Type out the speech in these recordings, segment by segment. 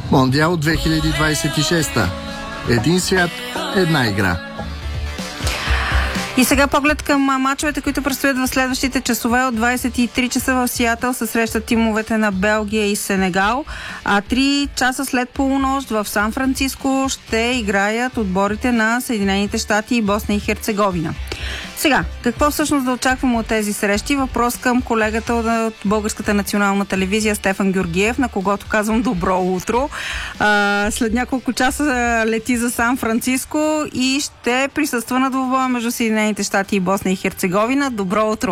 Мондиал 2026. Един свят, една игра. И сега поглед към мачовете, които предстоят в следващите часове. От 23 часа в Сиатъл се срещат тимовете на Белгия и Сенегал, а 3 часа след полунощ в Сан Франциско ще играят отборите на Съединените щати и Босна и Херцеговина. Сега, какво всъщност да очакваме от тези срещи? Въпрос към колегата от Българската национална телевизия Стефан Георгиев, на когото казвам добро утро. След няколко часа лети за Сан Франциско и ще присъства на двубоя между Съединените щати и Босна и Херцеговина. Добро утро!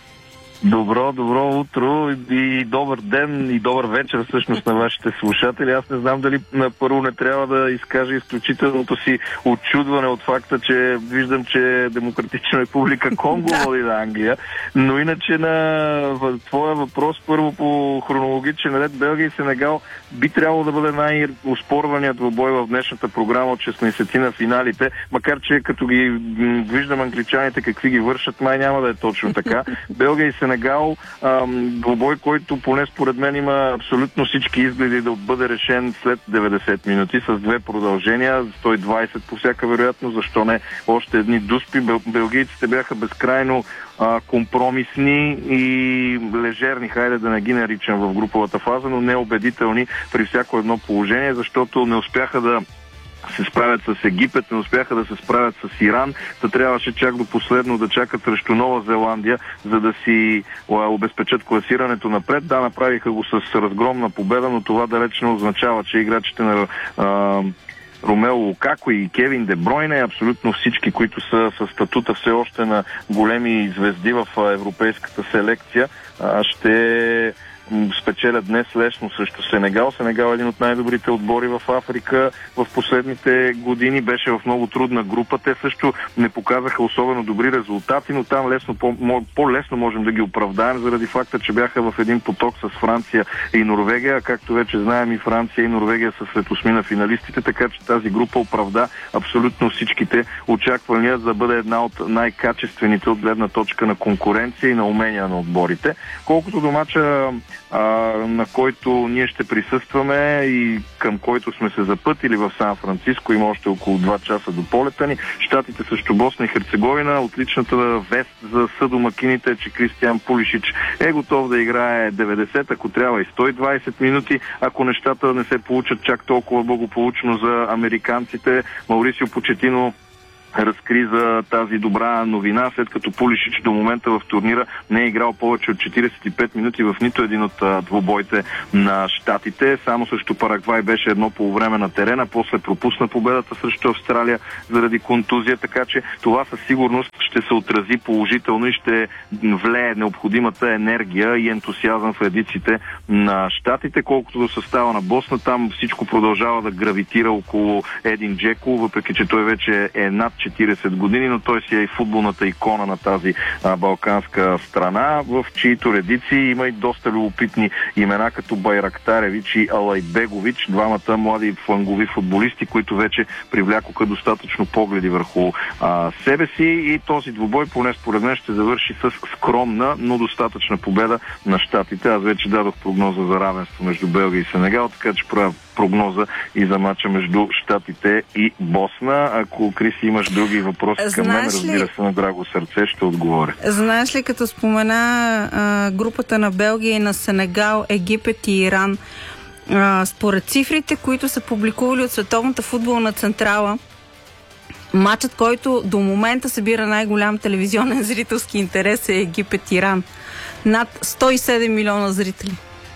Добро утро и добър ден и добър вечер всъщност на вашите слушатели. Аз не знам дали първо не трябва да изкажа изключителното си отчудване от факта, че виждам, че Демократична република Конго води на Англия, но иначе на твоя въпрос, първо по хронологичен ред, Белгия и Сенегал би трябвало да бъде най-оспорваният двубой в днешната програма от 16 на финалите, макар че като ги виждам англичаните какви ги вършат, май няма да е точно така. Белгия и Сенегал, двубой, който поне според мен има абсолютно всички изгледи да бъде решен след 90 минути с две продължения, 120 по всяка вероятност, защо не още едни дуспи. Белгийците бяха безкрайно компромисни и лежерни, хайде да не ги наричам в груповата фаза, но неубедителни при всяко едно положение, защото не успяха да се справят с Египет, не успяха да се справят с Иран, да трябваше чак до последно да чакат срещу Нова Зеландия, за да си обезпечат класирането напред. Да, направиха го с разгромна победа, но това далеч не означава, че играчите на Ромело Лукако и Кевин Де Бройне, абсолютно всички, които са с статута все още на големи звезди в европейската селекция, ще спечелят днес лесно срещу Сенегал. Сенегал е един от най-добрите отбори в Африка в последните години. Беше в много трудна група. Те също не показаха особено добри резултати, но там по-лесно можем да ги оправдаем заради факта, че бяха в един поток с Франция и Норвегия. Както вече знаем, и Франция и Норвегия са сред 8 на финалистите, така че тази група оправда абсолютно всичките очаквания за да бъде една от най-качествените от гледна точка на конкуренция и на умения на отборите. Колкото до мача, на който ние ще присъстваме и към който сме се запътили в Сан Франциско, има още около 2 часа до полета ни. Щатите срещу Босна и Херцеговина. Отличната вест за съдомакините е, че Кристиан Пулишич е готов да играе 90, ако трябва и 120 минути. Ако нещата не се получат чак толкова благополучно за американците, Маурисио Почетино разкри за тази добра новина, след като Пулишич до момента в турнира не е играл повече от 45 минути в нито един от двубойте на щатите. Само срещу Парагвай беше едно полувреме на терена, после пропусна победата срещу Австралия заради контузия, така че това със сигурност ще се отрази положително и ще влее необходимата енергия и ентусиазъм в редиците на щатите. Колкото до състава на Босна, там всичко продължава да гравитира около Един Джеко, въпреки че той вече е над 40 години, но той си е и футболната икона на тази балканска страна, в чието редици има и доста любопитни имена, като Байрактаревич и Алайбегович, двамата млади флангови футболисти, които вече привлякоха достатъчно погледи върху себе си, и този двубой, поне според мен, ще завърши с скромна, но достатъчна победа на щатите. Аз вече дадох прогноза за равенство между Белгия и Сенегал, така че правя прогноза и за мача между щатите и Босна. Ако, Криси, имаш други въпроси към мен, разбира се, на драго сърце ще отговоря. Знаеш ли, като спомена групата на Белгия и на Сенегал, Египет и Иран, според цифрите, които са публикували от Световната футболна централа, матчът, който до момента събира най-голям телевизионен зрителски интерес, е Египет-Иран. Над 107 милиона зрители.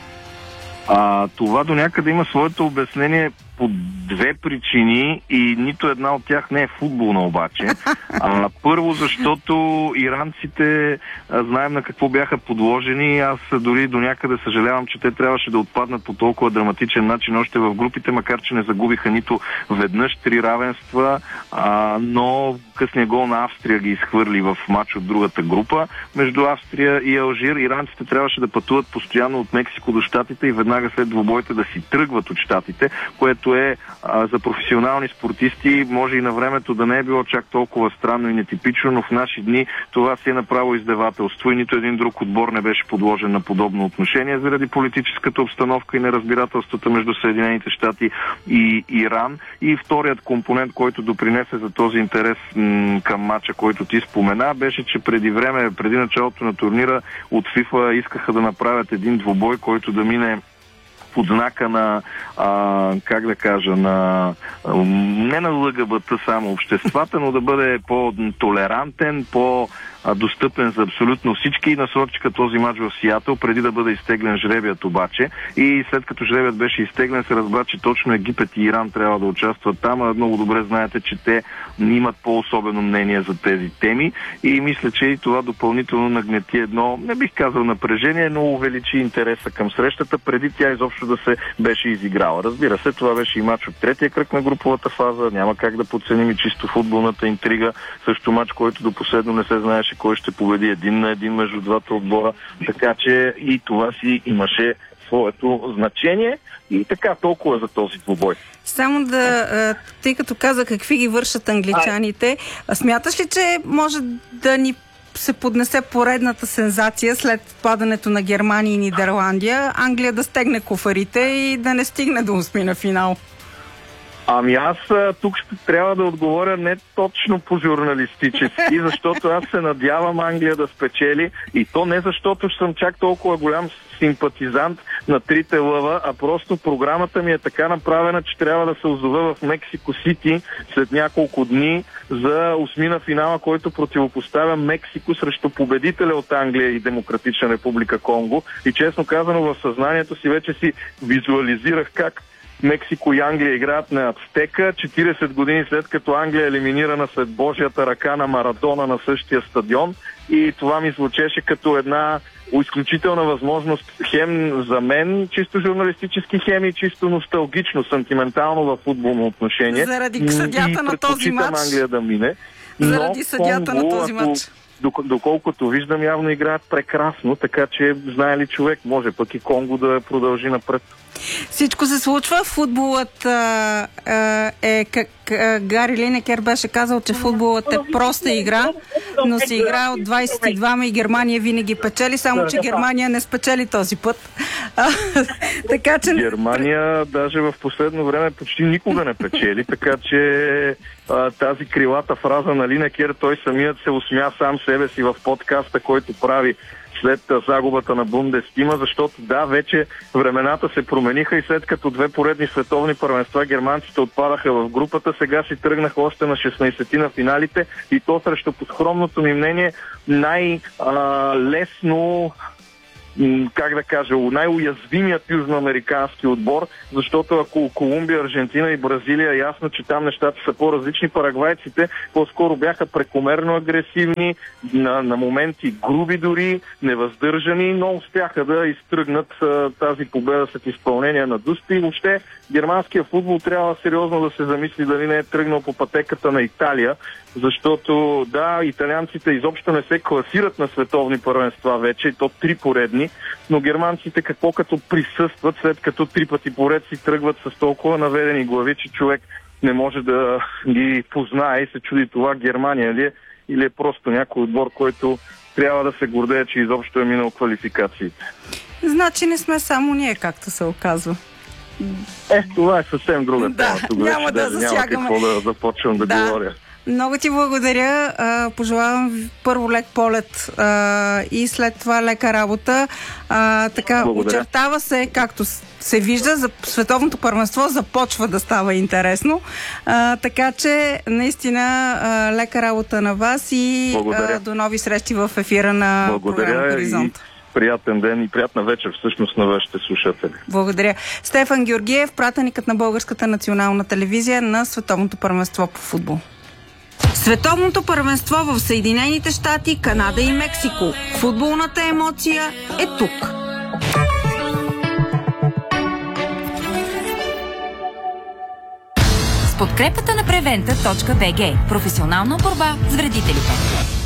Това до някъде има своето обяснение по две причини и нито една от тях не е футболна обаче. Първо, защото иранците знаем на какво бяха подложени. Аз дори до някъде съжалявам, че те трябваше да отпаднат по толкова драматичен начин още в групите, макар че не загубиха нито веднъж 3 равенства, но късният гол на Австрия ги изхвърли в матч от другата група. Между Австрия и Алжир иранците трябваше да пътуват постоянно от Мексико до щатите и веднага след двубойте да си тръгват от щатите, което което е за професионални спортисти, може и на времето да не е било чак толкова странно и нетипично, но в наши дни това си е направо издевателство и нито един друг отбор не беше подложен на подобно отношение заради политическата обстановка и неразбирателствата между Съединените щати и Иран. И вторият компонент, който допринесе за този интерес към матча, който ти спомена, беше, че преди началото на турнира от FIFA искаха да направят един двубой, който да мине под знака на, не на ЛГБТ само обществата, но да бъде по-толерантен, достъпен за абсолютно всички и насочиха този мач в Сиатъл, преди да бъде изтеглен жребият обаче. И след като жребият беше изтеглен, се разбра, че точно Египет и Иран трябва да участват там, а много добре знаете, че те имат по-особено мнение за тези теми и мисля, че и това допълнително нагнети едно, не бих казал напрежение, но увеличи интереса към срещата, преди тя изобщо да се беше изиграла. Разбира се, това беше и мач от третия кръг на груповата фаза, няма как да подценим и чисто футболната интрига, също мач, който до последно не се знаеше кой ще победи 1-1 между двата отбора, така че и това си имаше своето значение и така толкова за този двубой. Само тъй като каза какви ги вършат англичаните, смяташ ли, че може да ни се поднесе поредната сензация след падането на Германия и Нидерландия, Англия да стегне куфарите и да не стигне до осмина финал? Ами аз тук ще трябва да отговоря не точно по журналистически, защото аз се надявам Англия да спечели и то не защото съм чак толкова голям симпатизант на трите лъва, а просто програмата ми е така направена, че трябва да се озова в Мексико Сити след няколко дни за осмина финала, който противопоставя Мексико срещу победителя от Англия и Демократична република Конго. И честно казано, в съзнанието си вече си визуализирах как Мексико и Англия играят на Ацтека, 40 години след като Англия е елиминирана след Божията ръка на Марадона на същия стадион и това ми звучеше като една изключителна възможност хем за мен, чисто журналистически, хем и чисто носталгично, сантиментално във футболно отношение. Заради съдята на този матч. Англия да мине. Заради съдята на този матч. Доколкото виждам, явно играят прекрасно, така че знае ли човек, може пък и Конго да продължи напред. Всичко се случва. Футболът Гари Линекер беше казал, че футболът е проста игра, но се играе от 22 и Германия винаги печели, само че Германия не спечели този път. Така че... Германия даже в последно време почти никога не печели, така че тази крилата фраза на Линекер, той самият се усмя сам себе си в подкаста, който прави след загубата на Бундестима, защото да, вече времената се промениха и след като две поредни световни първенства германците отпадаха в групата, сега си тръгнаха още на 16-ти на финалите и то срещу по скромното ми мнение най-лесно най-уязвимият южноамерикански отбор, защото ако Колумбия, Аржентина и Бразилия е ясно, че там нещата са по-различни, парагвайците по-скоро бяха прекомерно агресивни, на моменти груби дори, невъздържани, но успяха да изтръгнат тази победа след изпълнение на Дусти. И въобще германския футбол трябва сериозно да се замисли дали не е тръгнал по пътеката на Италия, защото да, италианците изобщо не се класират на световни първенства вече, и то 3 поредни, но германците какво като присъстват, след като 3 пъти поред си тръгват с толкова наведени глави, че човек не може да ги познае и се чуди това Германия ли е, или е просто някой отбор, който трябва да се гордее, че изобщо е минал квалификациите. Значи не сме само ние, както се оказва. Това е съвсем друга тема. Няма да засягаме. Няма какво да започвам да говоря. Много ти благодаря. Пожелавам ви първо лек полет и след това лека работа. Така, очертава се, както се вижда, за световното първенство започва да става интересно. Така че, наистина, лека работа на вас и до нови срещи в ефира на програма Хоризонт. Приятен ден и приятна вечер всъщност на вашите слушатели. Благодаря. Стефан Георгиев, пратеникът на Българската национална телевизия на световното първенство по футбол. Световното първенство в Съединените щати, Канада и Мексико. Футболната емоция е тук. С подкрепата на Preventa.bg. Професионална борба с вредителите.